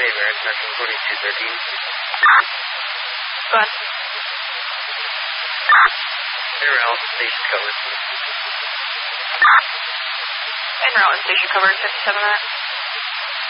American, that's 2213. Go ahead. En route, station covered. En route and station covered, 57 that.